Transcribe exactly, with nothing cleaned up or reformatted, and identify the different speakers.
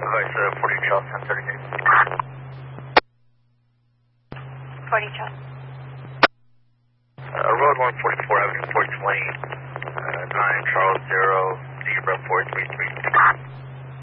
Speaker 1: Advice uh, forty Charles, ten thirty-eight.
Speaker 2: forty Charles.
Speaker 1: Uh, road one forty-four Avenue, Fort Twain. Uh, nine Charles, zero, Zebra, four three three.